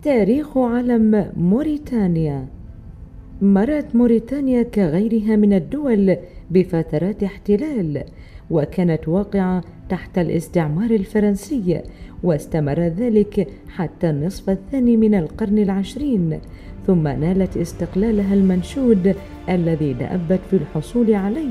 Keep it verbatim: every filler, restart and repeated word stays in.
تاريخ علم موريتانيا. مرت موريتانيا كغيرها من الدول بفترات احتلال، وكانت واقعة تحت الاستعمار الفرنسي، واستمر ذلك حتى النصف الثاني من القرن العشرين، ثم نالت استقلالها المنشود الذي دأبت في الحصول عليه